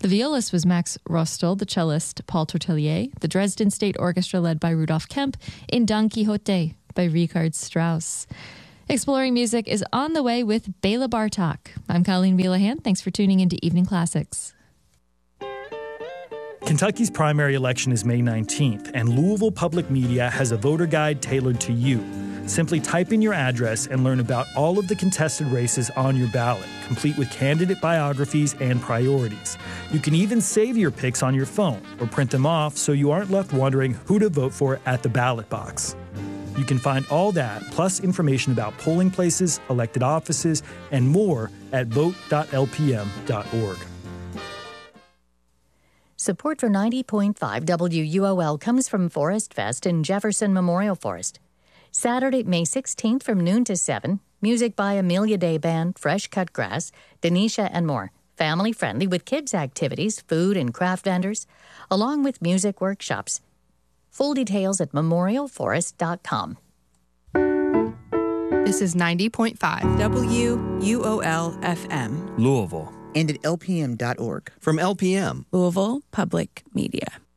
The violist was Max Rostel, the cellist Paul Tortelier, the Dresden State Orchestra led by Rudolf Kemp, in Don Quixote by Richard Strauss. Exploring Music is on the way with Bela Bartok. I'm Colleen Villahan. Thanks for tuning into Evening Classics. Kentucky's primary election is May 19th, and Louisville Public Media has a voter guide tailored to you. Simply type in your address and learn about all of the contested races on your ballot, complete with candidate biographies and priorities. You can even save your picks on your phone or print them off so you aren't left wondering who to vote for at the ballot box. You can find all that, plus information about polling places, elected offices, and more at vote.lpm.org. Support for 90.5 WUOL comes from Forest Fest in Jefferson Memorial Forest. Saturday, May 16th from noon to 7, music by Amelia Day Band, Fresh Cut Grass, Denisha, and more. Family friendly with kids' activities, food and craft vendors, along with music workshops. Full details at memorialforest.com. This is 90.5 WUOL FM. Louisville. And at lpm.org. From LPM. Louisville Public Media.